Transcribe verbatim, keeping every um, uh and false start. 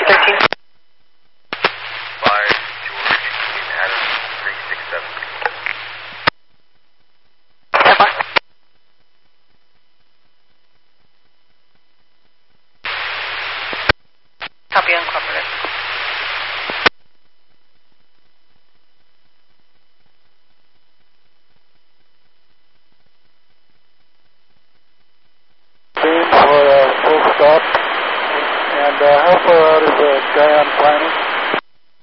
thirteen. Five, George, in Adam, three six seven. Copy uncooperative. Team for a full stop. And uh, how far out is the guy on planning?